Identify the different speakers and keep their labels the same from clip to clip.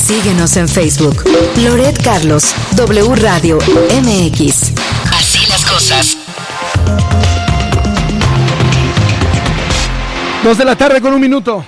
Speaker 1: Síguenos en Facebook. Loret Carlos, W Radio MX.
Speaker 2: Así las cosas.
Speaker 3: 2 de la tarde con 1 minuto.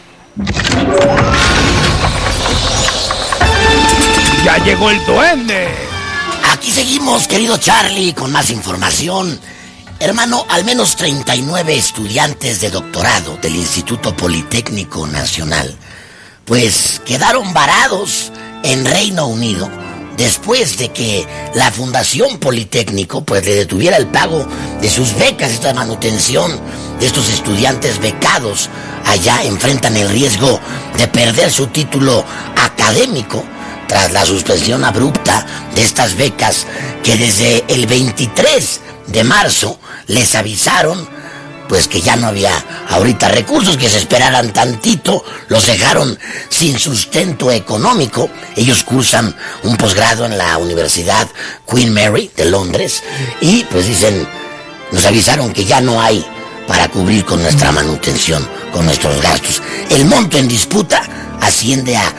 Speaker 3: Ya llegó el duende.
Speaker 4: Aquí seguimos, querido Charlie, con más información. Hermano, al menos 39 estudiantes de doctorado del Instituto Politécnico Nacional, pues quedaron varados en Reino Unido después de que la Fundación Politécnico pues le detuviera el pago de sus becas. Esta manutención de estos estudiantes becados allá enfrentan el riesgo de perder su título académico tras la suspensión abrupta de estas becas que desde el 23 de marzo les avisaron pues que ya no había ahorita recursos, que se esperaran tantito, los dejaron sin sustento económico. Ellos cursan un posgrado en la Universidad Queen Mary de Londres y pues dicen, nos avisaron que ya no hay para cubrir con nuestra manutención, con nuestros gastos. El monto en disputa asciende a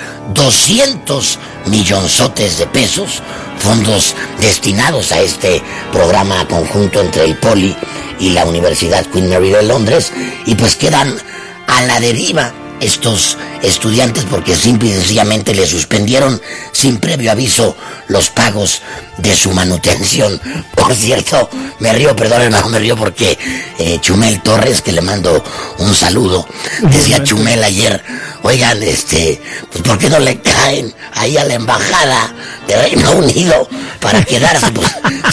Speaker 4: 200 millonzotes de pesos, fondos destinados a este programa conjunto entre el Poli y la Universidad Queen Mary de Londres, y pues quedan a la deriva estos estudiantes porque simple y sencillamente le suspendieron sin previo aviso los pagos de su manutención. Por cierto, me río, perdón hermano, me río porque Chumel Torres, que le mando un saludo, decía Chumel ayer, oigan, pues ¿por qué no le caen ahí a la embajada de Reino Unido para quedarse? Pues,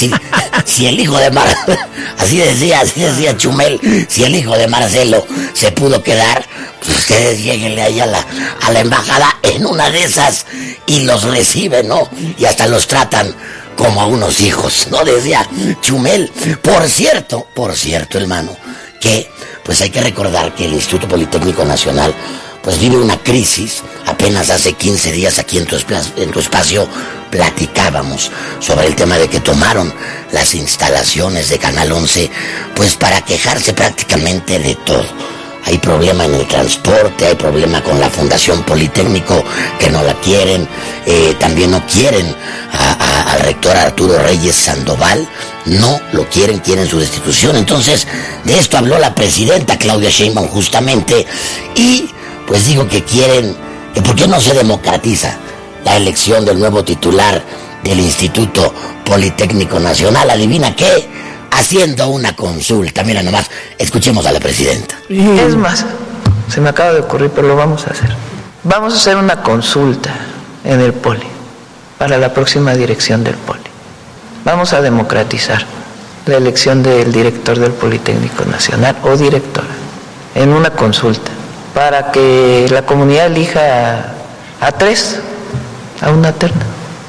Speaker 4: si el hijo de Marcelo, así decía Chumel, si el hijo de Marcelo se pudo quedar, pues ustedes lléguenle ahí a la embajada en una de esas y los reciben, ¿no? Y hasta los tratan como a unos hijos, ¿no? Decía Chumel. Por cierto, hermano, que pues hay que recordar que el Instituto Politécnico Nacional pues vive una crisis. Apenas hace 15 días aquí en tu espacio platicábamos sobre el tema de que tomaron las instalaciones de Canal 11 pues para quejarse prácticamente de todo. Hay problema en el transporte, hay problema con la Fundación Politécnico que no la quieren, también no quieren al rector Arturo Reyes Sandoval, no lo quieren su destitución. Entonces, de esto habló la presidenta Claudia Sheinbaum justamente, y pues digo que quieren, que por qué no se democratiza la elección del nuevo titular del Instituto Politécnico Nacional. ¿Adivina qué? Haciendo una consulta. Mira nomás, escuchemos a la presidenta.
Speaker 5: Es más, se me acaba de ocurrir, pero lo vamos a hacer. Vamos a hacer una consulta en el Poli, para la próxima dirección del Poli. Vamos a democratizar la elección del director del Politécnico Nacional o directora, en una consulta, para que la comunidad elija a 3, a una terna.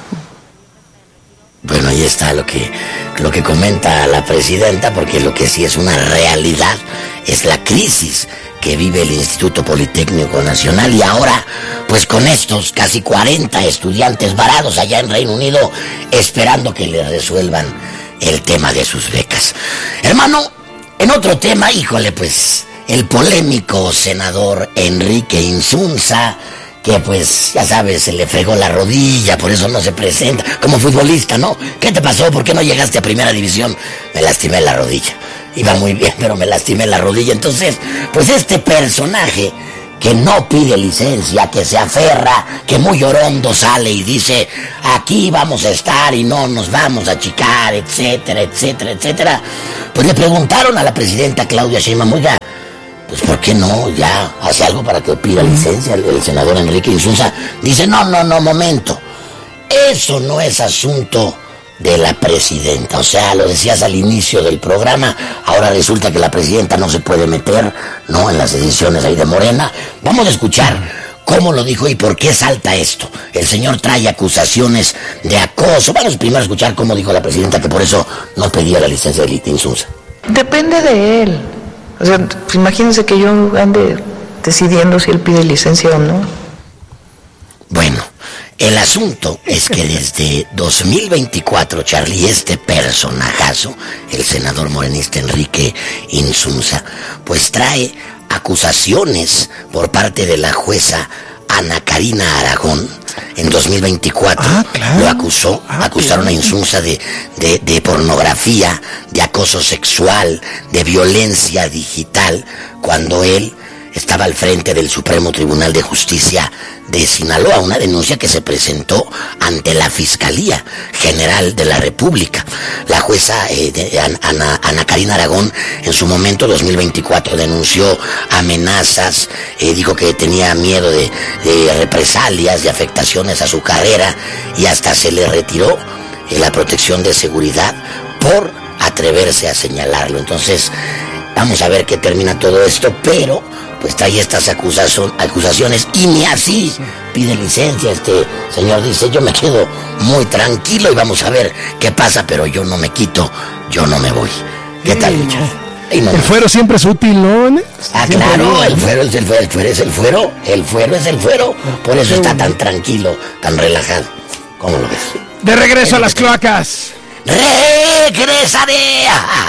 Speaker 4: Bueno, ahí está lo que comenta la presidenta, porque lo que sí es una realidad es la crisis que vive el Instituto Politécnico Nacional, y ahora pues con estos casi 40 estudiantes varados allá en Reino Unido esperando que les resuelvan el tema de sus becas. Hermano, en otro tema, híjole, pues el polémico senador Enrique Insunza, que pues, ya sabes, se le fregó la rodilla, por eso no se presenta, como futbolista, ¿no? ¿Qué te pasó? ¿Por qué no llegaste a primera división? Me lastimé la rodilla. Iba muy bien, pero me lastimé la rodilla. Entonces, pues este personaje que no pide licencia, que se aferra, que muy orondo sale y dice, aquí vamos a estar y no nos vamos a achicar, etcétera, etcétera, etcétera. Pues le preguntaron a la presidenta Claudia Sheinbaum, oiga, pues ¿por qué no ya hace algo para que pida licencia el senador Enrique Insunza? Dice, no, momento, eso no es asunto de la presidenta. O sea, lo decías al inicio del programa, ahora resulta que la presidenta no se puede meter, ¿no?, en las decisiones ahí de Morena. Vamos a escuchar cómo lo dijo y por qué salta esto. El señor trae acusaciones de acoso. Vamos primero a escuchar cómo dijo la presidenta que por eso no pedía la licencia de Insunza.
Speaker 5: Depende de él. O sea, imagínense que yo ande decidiendo si él pide licencia o no.
Speaker 4: Bueno, el asunto es que desde 2024, Charlie, este personajazo, el senador morenista Enrique Insunza, pues trae acusaciones por parte de la jueza Ana Karina Aragón en 2024.
Speaker 3: Claro.
Speaker 4: Lo acusaron a Insunza de pornografía, de acoso sexual, de violencia digital, cuando él estaba al frente del Supremo Tribunal de Justicia de Sinaloa, una denuncia que se presentó ante la Fiscalía General de la República. La jueza Ana Karina Aragón, en su momento, 2024, denunció amenazas, dijo que tenía miedo de represalias, de afectaciones a su carrera, y hasta se le retiró la protección de seguridad por atreverse a señalarlo. Entonces, vamos a ver qué termina todo esto, pero pues trae estas acusaciones y ni así pide licencia. Este señor dice: yo me quedo muy tranquilo y vamos a ver qué pasa, pero yo no me quito, yo no me voy. ¿Qué tal, Richard?
Speaker 3: El fuero siempre es útil, ¿no?
Speaker 4: Claro, el fuero es el fuero, por eso está tan tranquilo, tan relajado. ¿Cómo lo ves?
Speaker 3: De regreso a las cloacas.
Speaker 4: ¡Regresaré!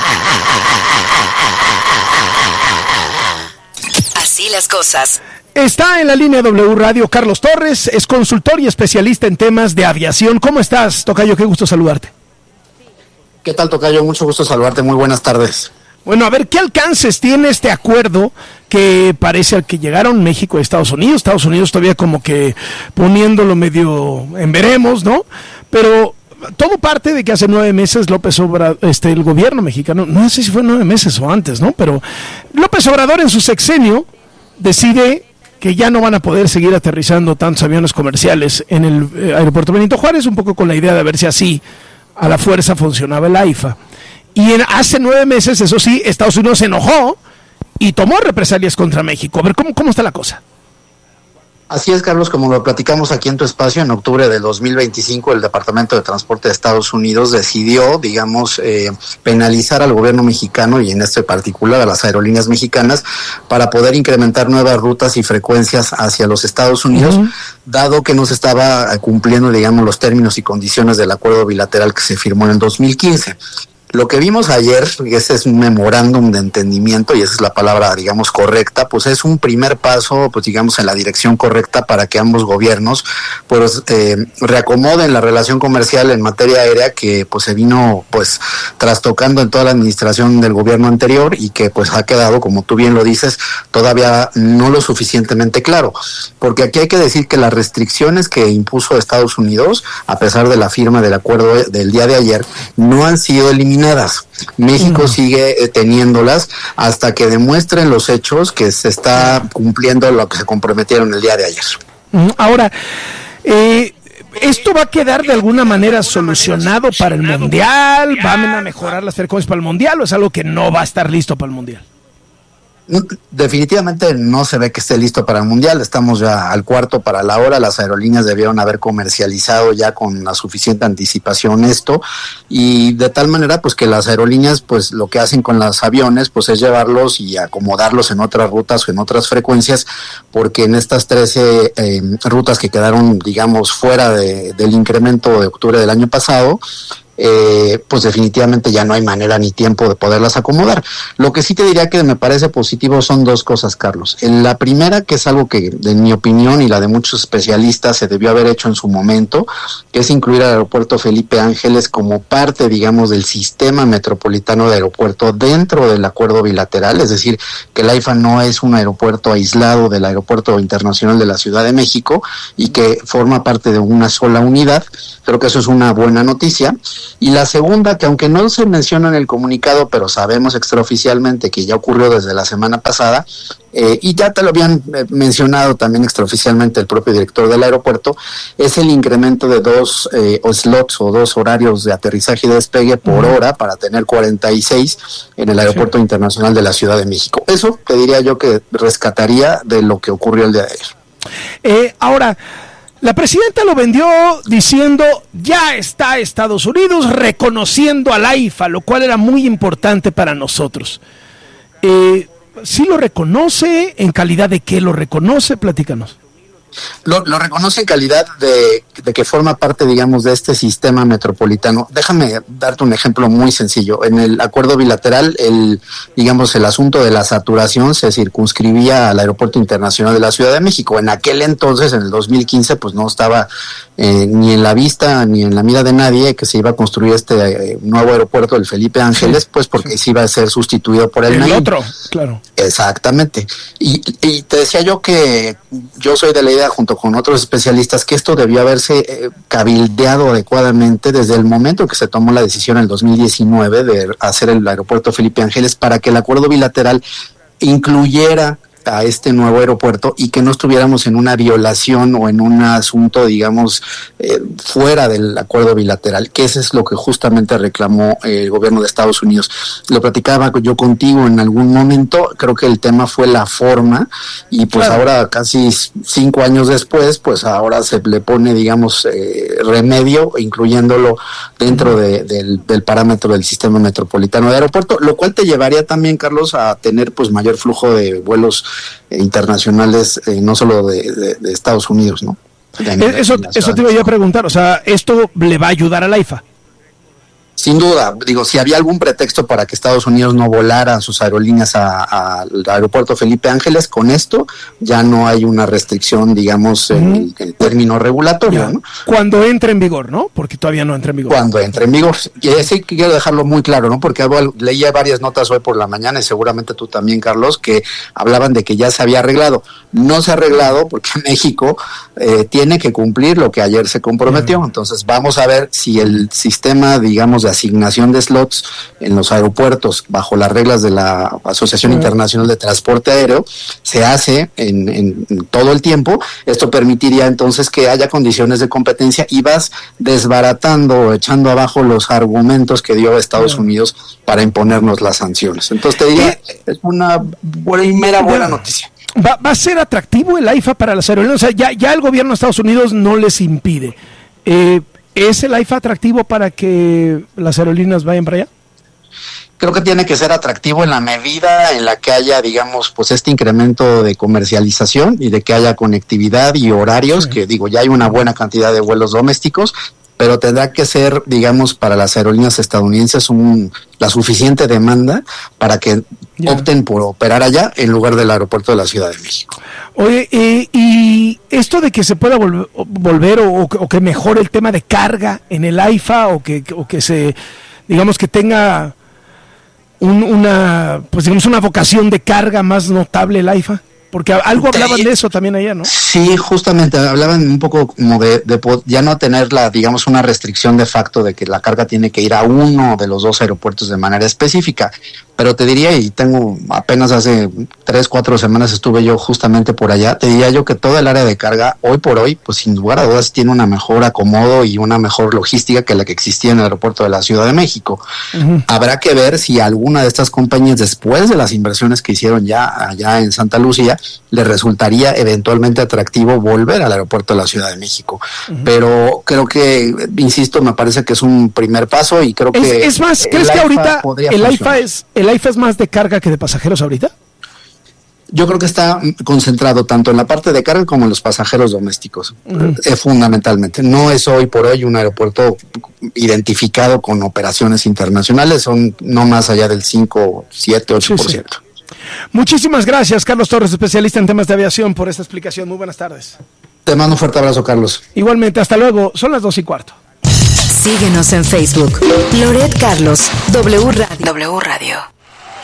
Speaker 1: Así las cosas.
Speaker 3: Está en la línea W Radio Carlos Torres, es consultor y especialista en temas de aviación. ¿Cómo estás, tocayo? Qué gusto saludarte.
Speaker 6: ¿Qué tal, tocayo? Mucho gusto saludarte, muy buenas tardes.
Speaker 3: Bueno, a ver, ¿qué alcances tiene este acuerdo que parece al que llegaron México y Estados Unidos? Estados Unidos todavía como que poniéndolo medio en veremos, ¿no? Pero todo parte de que hace 9 meses López Obrador, el gobierno mexicano, no sé si fue 9 meses o antes, ¿no? Pero López Obrador en su sexenio decide que ya no van a poder seguir aterrizando tantos aviones comerciales en el aeropuerto Benito Juárez, un poco con la idea de ver si así a la fuerza funcionaba el AIFA. Y hace 9 meses, eso sí, Estados Unidos se enojó y tomó represalias contra México. A ver, ¿cómo está la cosa?
Speaker 6: Así es, Carlos, como lo platicamos aquí en tu espacio, en octubre de 2025 el Departamento de Transporte de Estados Unidos decidió, penalizar al gobierno mexicano y en este particular a las aerolíneas mexicanas para poder incrementar nuevas rutas y frecuencias hacia los Estados Unidos, dado que no se estaba cumpliendo, los términos y condiciones del acuerdo bilateral que se firmó en el 2015. Lo que vimos ayer, ese es un memorándum de entendimiento, y esa es la palabra, correcta, pues es un primer paso, en la dirección correcta para que ambos gobiernos, reacomoden la relación comercial en materia aérea que, se vino, trastocando en toda la administración del gobierno anterior y que, ha quedado, como tú bien lo dices, todavía no lo suficientemente claro. Porque aquí hay que decir que las restricciones que impuso Estados Unidos, a pesar de la firma del acuerdo del día de ayer, no han sido eliminadas. México sigue teniéndolas hasta que demuestren los hechos que se está cumpliendo lo que se comprometieron el día de ayer.
Speaker 3: Ahora, ¿esto va a quedar de alguna manera solucionado para el Mundial? ¿Van a mejorar las frecuencias para el Mundial o es algo que no va a estar listo para el Mundial?
Speaker 6: Definitivamente no se ve que esté listo para el Mundial. Estamos ya al cuarto para la hora. Las aerolíneas debieron haber comercializado ya con la suficiente anticipación esto, y de tal manera que las aerolíneas lo que hacen con los aviones es llevarlos y acomodarlos en otras rutas o en otras frecuencias, porque en estas 13 rutas que quedaron fuera del incremento de octubre del año pasado, definitivamente ya no hay manera ni tiempo de poderlas acomodar. Lo que sí te diría que me parece positivo son 2 cosas, Carlos. La primera, que es algo que, en mi opinión y la de muchos especialistas, se debió haber hecho en su momento, que es incluir al aeropuerto Felipe Ángeles como parte, del sistema metropolitano de aeropuerto dentro del acuerdo bilateral, es decir, que el AIFA no es un aeropuerto aislado del Aeropuerto Internacional de la Ciudad de México y que forma parte de una sola unidad. Creo que eso es una buena noticia. Y la segunda, que aunque no se menciona en el comunicado, pero sabemos extraoficialmente que ya ocurrió desde la semana pasada, y ya te lo habían mencionado también extraoficialmente el propio director del aeropuerto, es el incremento de 2 slots o 2 horarios de aterrizaje y despegue por hora para tener 46 en el Aeropuerto Internacional de la Ciudad de México. Eso te diría yo que rescataría de lo que ocurrió el día de ayer.
Speaker 3: Ahora, la presidenta lo vendió diciendo ya está Estados Unidos reconociendo al AIFA, lo cual era muy importante para nosotros. ¿Sí lo reconoce? ¿En calidad de qué lo reconoce? Platícanos.
Speaker 6: Lo reconoce en calidad de que forma parte, digamos, de este sistema metropolitano. Déjame darte un ejemplo muy sencillo. En el acuerdo bilateral, el asunto de la saturación se circunscribía al Aeropuerto Internacional de la Ciudad de México. En aquel entonces, en el 2015, pues no estaba ni en la vista ni en la mira de nadie que se iba a construir este nuevo aeropuerto, el Felipe Ángeles, pues porque se iba a ser sustituido por el
Speaker 3: otro, claro.
Speaker 6: Exactamente. Y te decía yo que yo soy de la idea, junto con otros especialistas, que esto debió haberse cabildeado adecuadamente desde el momento que se tomó la decisión en el 2019 de hacer el aeropuerto Felipe Ángeles, para que el acuerdo bilateral incluyera a este nuevo aeropuerto y que no estuviéramos en una violación o en un asunto, digamos, fuera del acuerdo bilateral, que eso es lo que justamente reclamó el gobierno de Estados Unidos. Lo platicaba yo contigo en algún momento, creo que el tema fue la forma, y pues claro, ahora casi 5 años después, pues ahora se le pone, digamos, remedio, incluyéndolo dentro del parámetro del sistema metropolitano de aeropuerto, lo cual te llevaría también, Carlos, a tener pues mayor flujo de vuelos internacionales, no solo de Estados Unidos, ¿no?
Speaker 3: Eso te iba a preguntar, o sea, ¿esto le va a ayudar a la AIFA?
Speaker 6: Sin duda, digo, si había algún pretexto para que Estados Unidos no volara sus aerolíneas al aeropuerto Felipe Ángeles, con esto ya no hay una restricción, digamos, en término regulatorio, ¿no?
Speaker 3: Cuando entre en vigor, ¿no? Porque todavía no entra en vigor.
Speaker 6: Cuando entre en vigor. Y sí quiero dejarlo muy claro, ¿no? Porque leía varias notas hoy por la mañana, y seguramente tú también, Carlos, que hablaban de que ya se había arreglado. No se ha arreglado porque México tiene que cumplir lo que ayer se comprometió. Entonces vamos a ver si el sistema, digamos, de asignación de slots en los aeropuertos bajo las reglas de la Asociación Internacional de Transporte Aéreo se hace en todo el tiempo. Esto permitiría entonces que haya condiciones de competencia, y vas desbaratando, echando abajo los argumentos que dio Estados Unidos para imponernos las sanciones. Entonces te diría, es una buena noticia.
Speaker 3: ¿Va a ser atractivo el AIFA para las aerolíneas? O sea, ya el gobierno de Estados Unidos no les impide. ¿Es el AIFA atractivo para que las aerolíneas vayan para allá?
Speaker 6: Creo que tiene que ser atractivo en la medida en la que haya, digamos, pues este incremento de comercialización y de que haya conectividad y horarios, que digo, ya hay una buena cantidad de vuelos domésticos, pero tendrá que ser, digamos, para las aerolíneas estadounidenses la suficiente demanda para que opten por operar allá en lugar del aeropuerto de la Ciudad de México.
Speaker 3: Oye, y esto de que se pueda volver o que mejore el tema de carga en el AIFA, o que se, digamos, que tenga una vocación de carga más notable el AIFA. Porque algo hablaban de eso también allá, ¿no?
Speaker 6: Sí, justamente, hablaban un poco como de ya no tener digamos, una restricción de facto de que la carga tiene que ir a uno de los dos aeropuertos de manera específica. Pero te diría, y apenas hace 3-4 semanas estuve yo justamente por allá, te diría yo que toda el área de carga, hoy por hoy, pues sin lugar a dudas tiene una mejor acomodo y una mejor logística que la que existía en el aeropuerto de la Ciudad de México. Habrá que ver si alguna de estas compañías, después de las inversiones que hicieron ya allá en Santa Lucía, le resultaría eventualmente atractivo volver al aeropuerto de la Ciudad de México. Pero creo que, insisto, me parece que es un primer paso, y creo que
Speaker 3: es más, ¿crees que ahorita el AIFA es más de carga que de pasajeros ahorita?
Speaker 6: Yo creo que está concentrado tanto en la parte de carga como en los pasajeros domésticos, fundamentalmente. No es hoy por hoy un aeropuerto identificado con operaciones internacionales, son no más allá del 5, 7, 8%. Sí.
Speaker 3: Muchísimas gracias, Carlos Torres, especialista en temas de aviación, por esta explicación. Muy buenas tardes.
Speaker 6: Te mando un fuerte abrazo, Carlos.
Speaker 3: Igualmente, hasta luego. Son las 2:15.
Speaker 1: Síguenos en Facebook. Loret Carlos, W Radio.